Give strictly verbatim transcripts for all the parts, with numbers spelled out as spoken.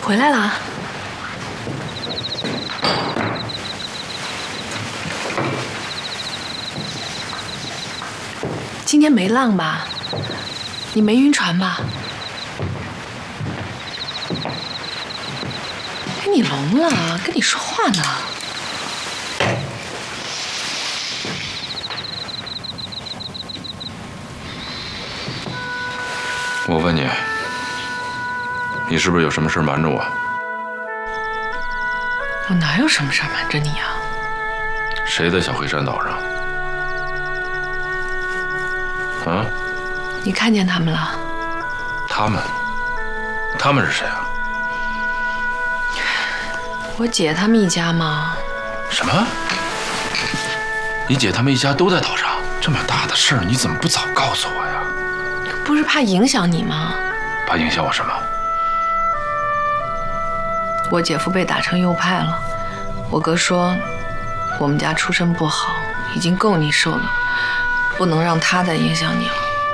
回来了。今天没浪吧？你没晕船吧？哎，你聋了？跟你说话呢。 我问你，你是不是有什么事瞒着我？ 我哪有什么事瞒着你啊？ 谁在小黑山岛上？啊？ 你看见他们了？ 他们？他们是谁啊？ 我姐他们一家嘛。 什么？你姐他们一家都在岛上？这么大的事儿，你怎么不早告诉我呀？ 不是怕影响你吗？ 怕影响我什么？ 我姐夫被打成右派了，我哥说我们家出身不好，已经够你受了，不能让他再影响你了。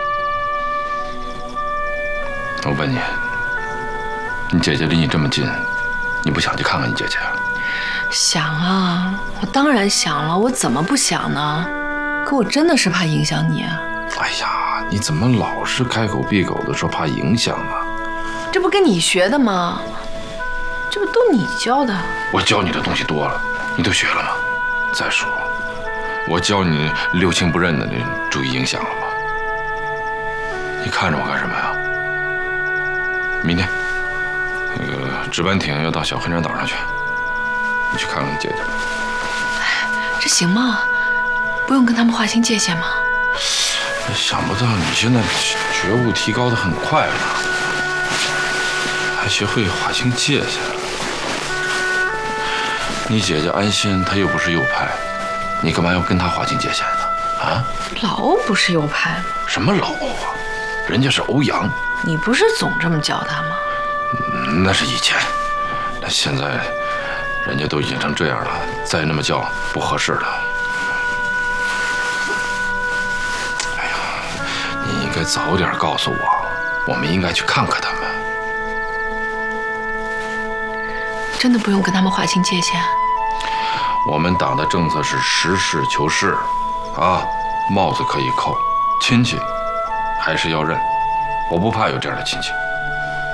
我问你，你姐姐离你这么近，你不想去看看你姐姐啊？ 想啊，我当然想了，我怎么不想呢？可我真的是怕影响你啊。 哎呀，你怎么老是开口闭口的说怕影响呢？ 这不跟你学的吗？这不都你教的？ 我教你的东西多了，你都学了吗？再说，我教你六亲不认的，你注意影响了吗？你看着我干什么呀？明天那个值班艇要到小黑山岛上去，你去看看你姐姐。 这行吗？不用跟他们划清界限吗？ 想不到你现在觉悟提高的很快呢，还学会划清界限。你姐姐安心，她又不是右派，你干嘛要跟她划清界限呢？啊？ 老欧不是右派吗？ 什么老欧啊？人家是欧阳。 你不是总这么叫他吗？ 嗯，那是以前，那现在人家都已经成这样了，再那么叫不合适的。哎呀，你应该早点告诉我，我们应该去看看他们。 真的不用跟他们划清界限？ 我们党的政策是实事求是，啊，帽子可以扣，亲戚还是要认。我不怕有这样的亲戚。